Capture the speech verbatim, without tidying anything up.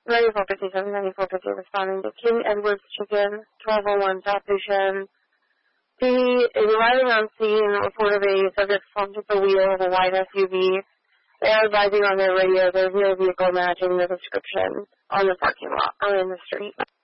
ninety-four fifty-seven, ninety-four fifty responding to King Edward's Chicken, twelve oh one South Station. P is arriving on scene, report of a subject slumped at the wheel of a white S U V. They are advising on their radio there's no vehicle matching the description on the parking lot or in the street.